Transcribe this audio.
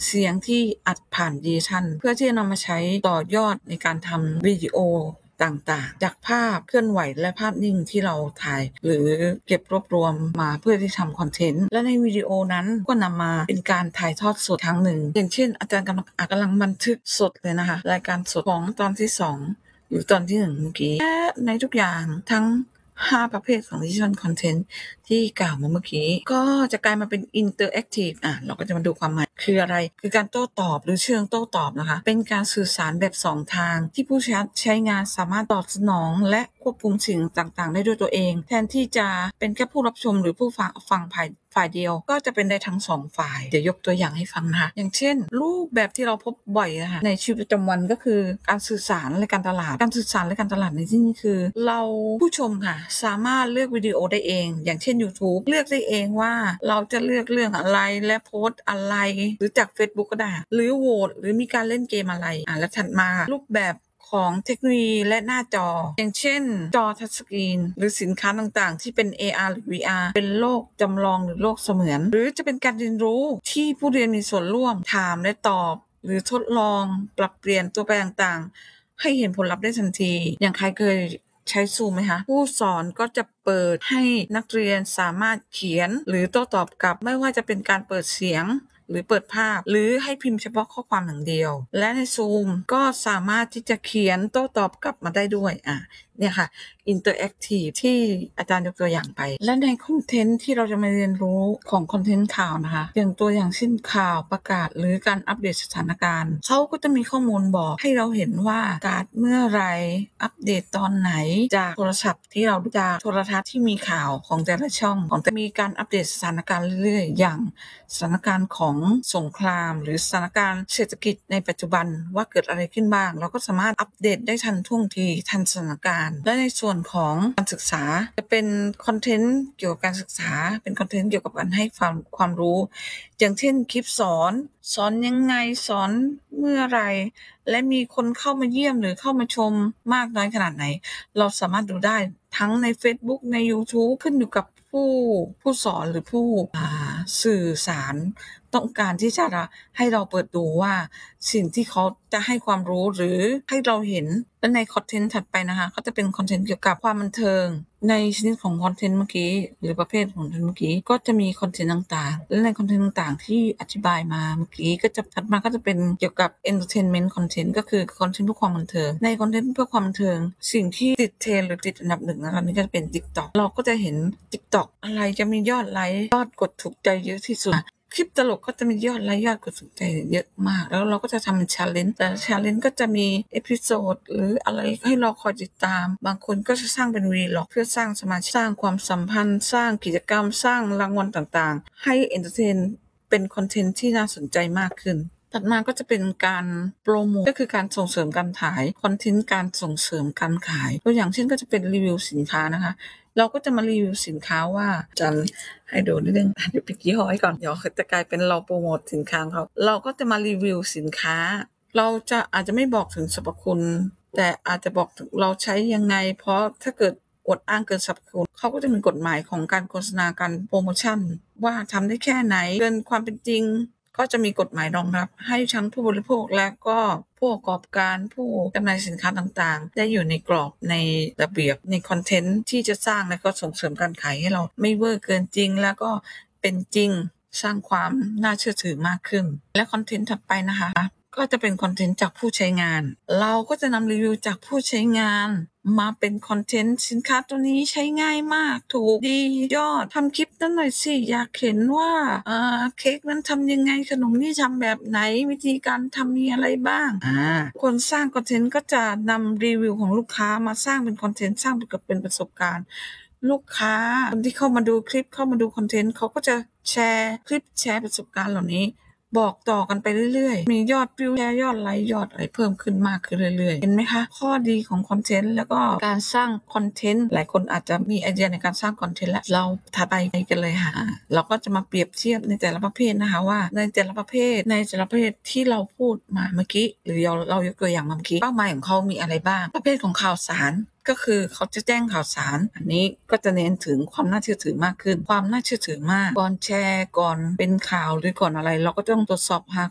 เสียงที่อัดผ่านดิจิทัลเพื่อที่จะนำมาใช้ต่อยอดในการทำวิดีโอต่างๆจากภาพเคลื่อนไหวและภาพนิ่งที่เราถ่ายหรือเก็บรวบรวมมาเพื่อที่ทำคอนเทนต์และในวิดีโอนั้นก็นำมาเป็นการถ่ายทอดสดครั้งหนึ่งอย่างเช่นอาจารย์กำลังบันทึกสดเลยนะคะรายการสดของตอนที่2หรือตอนที่1เมื่อกี้และในทุกอย่างทั้ง5ประเภทของ Digital Content ที่กล่าวมาเมื่อกี้ก็จะกลายมาเป็น Interactive เราก็จะมาดูความหมายคืออะไรคือการโต้ตอบหรือเชิงโต้ตอบนะคะเป็นการสื่อสารแบบ2ทางที่ผู้ใช้งานสามารถตอบสนองและควบคุมสิ่งต่างๆได้ด้วยตัวเองแทนที่จะเป็นแค่ผู้รับชมหรือผู้ฟังฝ่ายเดียวก็จะเป็นได้ทั้ง2ฝ่ายเดี๋ยวยกตัวอย่างให้ฟังนะคะอย่างเช่นรูปแบบที่เราพบบ่อยนะคะในชีวิตประจำวันก็คือการสื่อสารและการตลาดในที่นี้คือเราผู้ชมค่ะสามารถเลือกวิดีโอได้เองอย่างเช่น YouTube เลือกได้เองว่าเราจะเลือกเรื่องอะไรและโพสต์อะไรหรือจาก Facebook ก็ได้หรือโหวตหรือมีการเล่นเกมอะไรแล้วถัดมารูปแบบของเทคโนโลยีและหน้าจออย่างเช่นจอทัชสกรีนหรือสินค้าต่างๆที่เป็น AR หรือ VR เป็นโลกจำลองหรือโลกเสมือนหรือจะเป็นการเรียนรู้ที่ผู้เรียนมีส่วนร่วมถามและตอบหรือทดลองปรับเปลี่ยนตัวแปรต่างๆให้เห็นผลลัพธ์ได้ทันทีอย่างใครเคยใช้ Zoom ไหมคะผู้สอนก็จะเปิดให้นักเรียนสามารถเขียนหรือโต้ตอบกลับไม่ว่าจะเป็นการเปิดเสียงหรือเปิดภาพหรือให้พิมพ์เฉพาะข้อความอย่างเดียวและใน Zoom ก็สามารถที่จะเขียนโต้ตอบกลับมาได้ด้วยเนี่ยค่ะ Interactive ที่อาจารย์ยกตัวอย่างไปและในคอนเทนต์ที่เราจะมาเรียนรู้ของคอนเทนต์ข่าวนะคะอย่างตัวอย่างเช่นข่าวประกาศหรือการอัปเดตสถานการณ์เขาก็จะมีข้อมูลบอกให้เราเห็นว่าประกาศเมื่อไรอัปเดตตอนไหนจากโทรศัพท์ที่เราจากโทรทัศน์ที่มีข่าวของแต่ละช่องของแต่มีการอัปเดตสถานการณ์เรื่อยๆอย่างสถานการณ์ของสงครามหรือสถานการณ์เศรษฐกิจในปัจจุบันว่าเกิดอะไรขึ้นบ้างเราก็สามารถอัปเดตได้ทันท่วงทีทันสถานการณ์และในส่วนของการศึกษาจะเป็นคอนเทนต์เกี่ยวกับการศึกษาเป็นคอนเทนต์เกี่ยวกับการให้ความรู้อย่างเช่นคลิปสอนยังไงสอนเมื่อไรและมีคนเข้ามาเยี่ยมหรือเข้ามาชมมากน้อยขนาดไหนเราสามารถดูได้ทั้งใน Facebook ใน YouTube ขึ้นอยู่กับผู้สอนหรือผู้สื่อสารต้องการที่จะให้เราเปิดดูว่าสิ่งที่เขาจะให้ความรู้หรือให้เราเห็นและในคอนเทนต์ถัดไปนะคะก็จะเป็นคอนเทนต์เกี่ยวกับความบันเทิงในชนิดของคอนเทนต์เมื่อกี้หรือประเภทของคอนเทนต์เมื่อกี้ก็จะมีคอนเทนต์ต่างๆและในคอนเทนต์ต่างๆที่อธิบายมาเมื่อกี้ก็จะถัดมาก็จะเป็นเกี่ยวกับ entertainment content ก็คือคอนเทนต์เพื่อความบันเทิงในคอนเทนต์เพื่อความบันเทิงสิ่งที่ติดเทรนด์หรือติดอันดับ1นะคะนี่ก็จะเป็น TikTok เราก็จะเห็น TikTok อะไรจะมียอดไลค์ยอดกดถูกใจเยอะที่สุดคลิปตลกก็จะมียอดไลค์ยอดกดถูกใจเยอะมากแล้วเราก็จะทำเป็น challenge แต่ challenge ก็จะมีเอพิโซดหรืออะไรให้เราคอยติดตามบางคนก็จะสร้างเป็น vlog เพื่อสร้างสมาชิกสร้างความสัมพันธ์สร้างกิจกรรมสร้างรางวัลต่างๆให้ entertain เป็นคอนเทนต์ที่น่าสนใจมากขึ้นถัดมาก็จะเป็นการโปรโมทก็คือการส่งเสริมการขายคอนเทนต์การส่งเสริมการขายตัวอย่างเช่นก็จะเป็นรีวิวสินค้านะคะเราก็จะมารีวิวสินค้าว่าจะให้ดูนิดนึงเดี๋ยวปิดยี่ห้อไว้ก่อนเดี๋ยวจะกลายเป็นเราโปรโมทสินค้าเขาเราก็จะมารีวิวสินค้าเราจะอาจจะไม่บอกถึงสรรพคุณแต่อาจจะบอกถึงเราใช้ยังไงเพราะถ้าเกิดอวดอ้างเกินสรรพคุณเขาก็จะมีกฎหมายของการโฆษณาการโปรโมชั่นว่าทำได้แค่ไหนเกินความเป็นจริงก็จะมีกฎหมายรองรับให้ทั้งผู้บริโภคและก็ผู้ประกอบการผู้จำหน่ายสินค้าต่างๆได้อยู่ในกรอบในระเบียบในคอนเทนต์ที่จะสร้างและก็ส่งเสริมการขายให้เราไม่เวอร์เกินจริงแล้วก็เป็นจริงสร้างความน่าเชื่อถือมากขึ้นและคอนเทนต์ถัดไปนะคะก็จะเป็นคอนเทนต์จากผู้ใช้งานเราก็จะนำรีวิวจากผู้ใช้งานมาเป็นคอนเทนต์สินค้าตัวนี้ใช้ง่ายมากถูกดียอดทำคลิปนั้นหน่อยสิอยากเห็นว่าเค้กนั้นทำยังไงขนมนี่ทำแบบไหนวิธีการทำมีอะไรบ้างคนสร้างคอนเทนต์ก็จะนำรีวิวของลูกค้ามาสร้างเป็นคอนเทนต์สร้างเป็นประสบการณ์ลูกค้าคนที่เข้ามาดูคลิปเข้ามาดูคอนเทนต์เขาก็จะแชร์คลิปแชร์ประสบการณ์เหล่านี้บอกต่อกันไปเรื่อยๆมียอดวิวแชร์ยอดไลค์ยอดอะไรเพิ่มขึ้นมากขึ้นเรื่อยๆเห็นไหมคะข้อดีของคอนเทนต์แล้วก็การสร้างคอนเทนต์หลายคนอาจจะมีไอเดียในการสร้างคอนเทนต์แล้วเราถัดไปกันเลยค่ะเราก็จะมาเปรียบเทียบในแต่ละประเภทนะคะว่าในแต่ละประเภทที่เราพูดมาเมื่อกี้หรือเรายกตัวอย่างมาเมื่อกี้เป้าหมายของเขามีอะไรบ้างประเภทของข่าวสารก็คือเขาจะแจ้งข่าวสารอันนี้ก็จะเน้นถึงความน่าเชื่อถือมากขึ้นความน่าเชื่อถือมากก่อนแชร์ก่อนเป็นข่าวหรือก่อนอะไรเราก็ต้องตรวจสอบหา